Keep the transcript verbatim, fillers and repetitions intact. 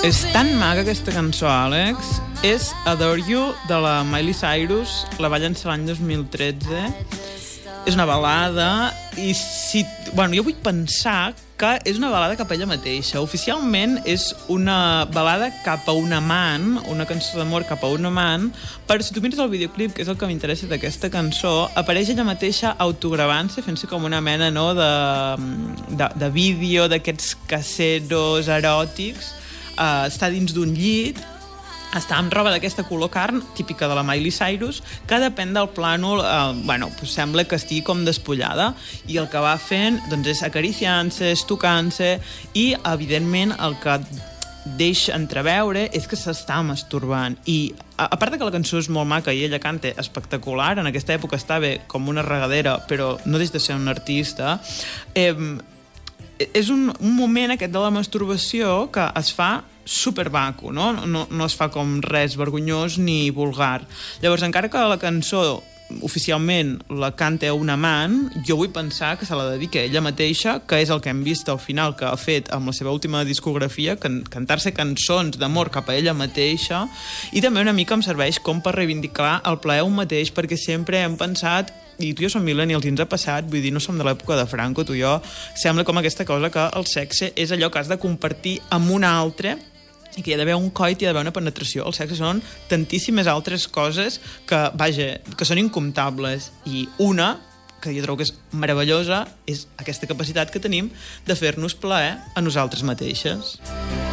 És tan maca aquesta cançó, Àlex. És Adore You, de la Miley Cyrus. La va llançar l'any dos mil tretze. És una balada i si... Bueno, jo vull pensar que és una balada cap a ella mateixa. Oficialment és una balada cap a un amant, una cançó d'amor cap a un amant, però si tu mires el videoclip, que és el que m'interessa d'aquesta cançó, apareix ella mateixa autogravant-se, fent-se com una mena, no?, de, de, de vídeo, d'aquests caseros eròtics. Uh, està dins d'un llit, està amb roba d'aquesta color carn, típica de la Miley Cyrus, que depèn del plànol, eh, bueno, pues sembla que estigui com despullada, i el que va fent doncs, és acariciant-se, estocant-se, i, evidentment, el que deixa entreveure és que s'està masturbant. I, a, a part que la cançó és molt maca i ella canta espectacular, en aquesta època estava com una regadera, però no deixa de ser un artista, eh, és un, un moment aquest de la masturbació que es fa supervacu, no? No, no es fa com res vergonyós ni vulgar. Llavors, encara que la cançó oficialment la canta un amant, jo vull pensar que se la dedica ella mateixa, que és el que hem vist al final que ha fet amb la seva última discografia, can cantar-se cançons d'amor cap a ella mateixa, i també una mica em serveix com per reivindicar el plaer un mateix, perquè sempre hem pensat, i tu i jo som millennials i ens ha passat, vull dir, no som de l'època de Franco, tu i jo, sembla com aquesta cosa que el sexe és allò que has de compartir amb un altre, i que hi ha d'haver un coit, hi ha d'haver una penetració. El sexe són tantíssimes altres coses que, vaja, que són incomptables. I una, que jo trobo que és meravellosa, és aquesta capacitat que tenim de fer-nos plaer a nosaltres mateixes.